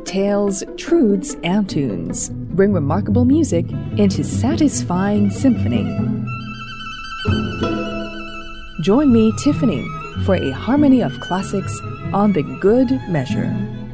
tales, truths, and tunes. Bring remarkable music into satisfying symphony. Join me, Tiffany, for a harmony of classics on The Good Measure.